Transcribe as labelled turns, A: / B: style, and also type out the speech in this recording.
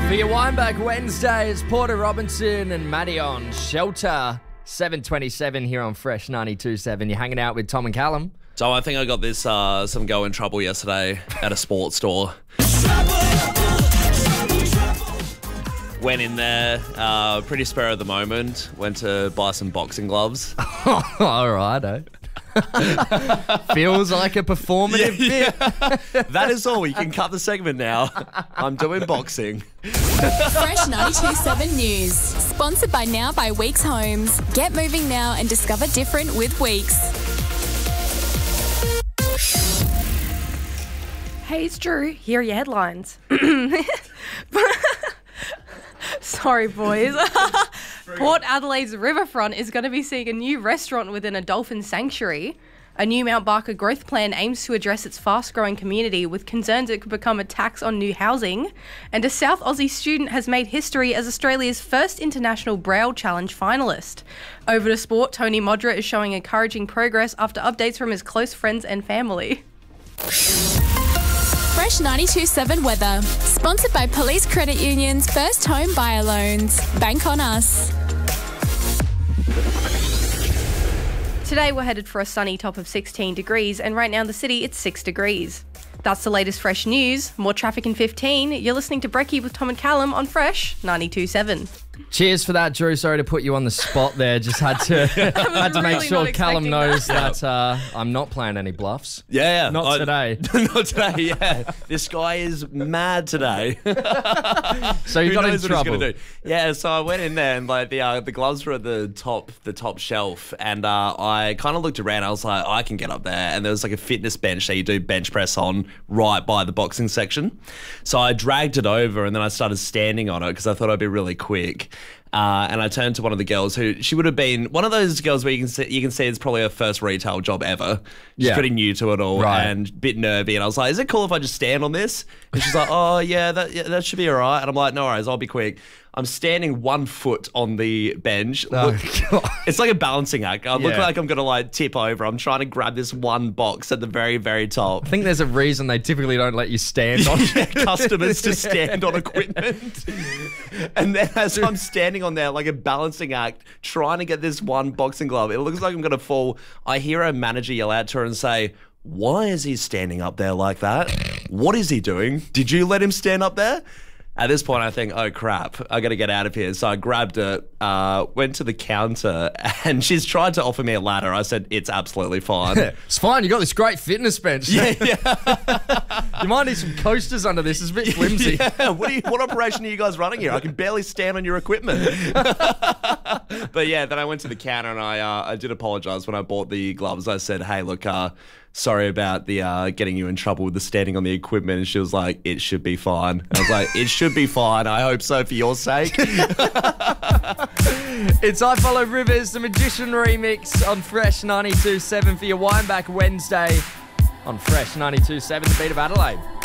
A: For your Wineback Wednesday, it's Porter Robinson and Maddie on Shelter. 7:27 here on Fresh 92.7. You're hanging out with Tom and Callum.
B: So I think I got this some girl in trouble yesterday at a sports store. Went in there, pretty spur of the moment. Went to buy some boxing gloves.
A: All right, Feels like a performative bit.
B: That is all. You can cut the segment now. I'm doing boxing.
C: Fresh 92.7 News. Sponsored by Now by Weeks Homes. Get moving now and discover different with Weeks.
D: Hey, it's Drew. Here are your headlines. Sorry, boys. Port Adelaide's riverfront is going to be seeing a new restaurant within a dolphin sanctuary. A new Mount Barker growth plan aims to address its fast-growing community with concerns it could become a tax on new housing. And a South Aussie student has made history as Australia's first International Braille Challenge finalist. Over to sport, Tony Modra is showing encouraging progress after updates from his close friends and family.
C: Fresh 92.7 weather. Sponsored by Police Credit Union's First Home Buyer Loans. Bank on us.
D: Today we're headed for a sunny top of 16 degrees, and right now in the city it's 6 degrees. That's the latest Fresh news. More traffic in 15. You're listening to Brekkie with Tom and Callum on Fresh 92.7.
A: Cheers for that, Drew. Sorry to put you on the spot there. Just had to make sure Callum knows that I'm not playing any bluffs.
B: Yeah.
A: Not today.
B: Not today, yeah. This guy is mad today.
A: So you got in trouble.
B: Do? Yeah, so I went in there and like the gloves were at the top shelf, and I kind of looked around. I was like, I can get up there, and there was like a fitness bench that you do bench press on right by the boxing section. So I dragged it over, and then I started standing on it because I thought I'd be really quick. And I turned to one of the girls who she would have been one of those girls where you can see it's probably her first retail job ever. She's pretty new to it all and a bit nervy. And I was like, "Is it cool if I just stand on this?" And she's like, "Oh yeah, that should be all right." And I'm like, "No worries, I'll be quick." I'm standing 1 foot on the bench. It's like a balancing act. I look like I'm going to like tip over. I'm trying to grab this one box at the very, very top.
A: I think there's a reason they typically don't let you stand on
B: customers to stand on equipment. And then as I'm standing on there like a balancing act, trying to get this one boxing glove, it looks like I'm going to fall. I hear a manager yell out to her and say, "Why is he standing up there like that? What is he doing? Did you let him stand up there?" At this point, I think, oh, crap, I got to get out of here. So I grabbed it, went to the counter, and she's tried to offer me a ladder. I said, it's absolutely fine.
A: It's fine. You got this great fitness bench.
B: Yeah.
A: You might need some coasters under this. It's a bit flimsy.
B: Yeah. What operation are you guys running here? I can barely stand on your equipment. But yeah, then I went to the counter, and I did apologise when I bought the gloves. I said, hey, look, sorry about the getting you in trouble with the standing on the equipment. And she was like, it should be fine. I was like, it should be fine. I hope so for your sake.
A: It's I Follow Rivers, the Magician remix on Fresh 92.7 for your Wineback Wednesday on Fresh 92.7, the beat of Adelaide.